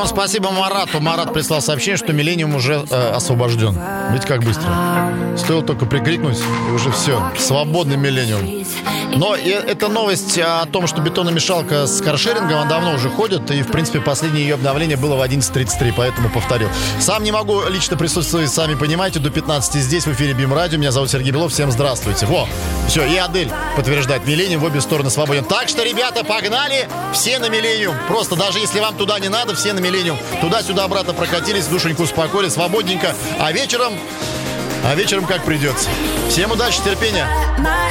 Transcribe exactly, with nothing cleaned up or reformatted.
Ну, спасибо Марату. Марат прислал сообщение, что Миллениум уже э, освобожден. Видите, как быстро. Стоило только прикрикнуть, и уже все. Свободный Миллениум. Но и, эта новость о том, что бетономешалка с каршерингом, она давно уже ходит. И, в принципе, последнее ее обновление было в одиннадцать тридцать три, поэтому повторил. Сам не могу лично присутствовать, сами понимаете, до пятнадцати здесь, в эфире БИМ Радио. Меня зовут Сергей Белов. Всем здравствуйте. Во, все, и Адель подтверждает. Миллениум в обе стороны свободен. Так что, ребята, погнали все на Миллениум. Просто даже если вам туда не надо, все на Миллениум. Туда-сюда, обратно прокатились, душеньку успокоили, свободненько. А вечером, а вечером как придется. Всем удачи, терпения.